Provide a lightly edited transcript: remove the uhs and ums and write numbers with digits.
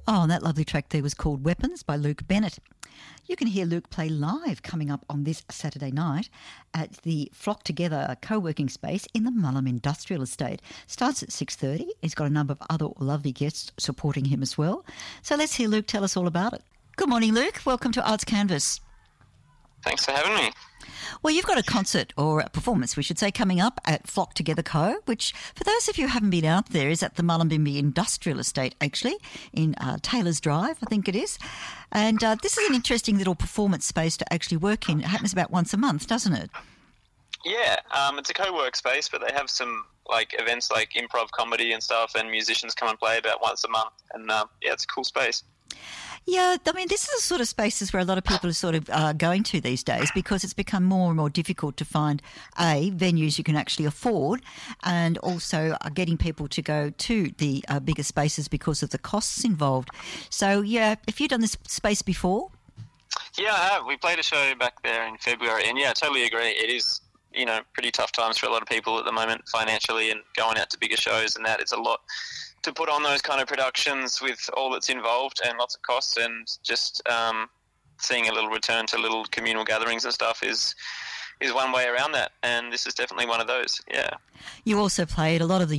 Oh, and that lovely track there was called Weapons by Luke Bennett. You can hear Luke play live coming up on this Saturday night at the Flock Together co-working space in the Mullum Industrial Estate. Starts at 6:30. He's got a number of other lovely guests supporting him as well. So let's hear Luke tell us all about it. Good morning, Luke. Welcome to Arts Canvas. Thanks for having me. Well, you've got a concert, or a performance, we should say, coming up at Flock Together Co., which, for those of you who haven't been out there, is at the Mullumbimby Industrial Estate, actually, in Taylor's Drive, I think it is. And this is an interesting little performance space to actually work in. It happens about once a month, doesn't it? Yeah, it's a co-work space, but they have some events like improv comedy and stuff, and musicians come and play about once a month. And it's a cool space. Yeah, I mean, this is the sort of spaces where a lot of people are sort of going to these days, because it's become more and more difficult to find, venues you can actually afford, and also getting people to go to the bigger spaces because of the costs involved. So, yeah, have you done this space before? Yeah, I have. We played a show back there in February, and I totally agree. It is, pretty tough times for a lot of people at the moment financially, and going out to bigger shows and that. It's a lot to put on those kind of productions with all that's involved and lots of costs, and just seeing a little return to little communal gatherings and stuff is one way around that, and this is definitely one of those. Yeah. You also played a lot of the